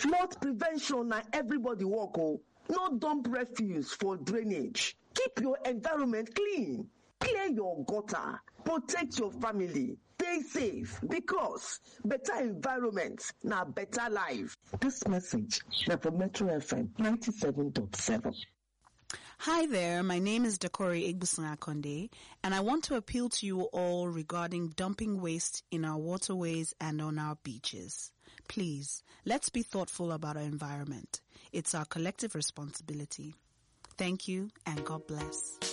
Flood prevention na everybody work o. No dump refuse for drainage. Keep your environment clean. Clear your gutter. Protect your family. Stay safe because better environment na better life. This message na for Metro FM 97.7. Hi there, my name is Dakori Egbuson Akonde, and I want to appeal to you all regarding dumping waste in our waterways and on our beaches. Please, let's be thoughtful about our environment. It's our collective responsibility. Thank you, and God bless.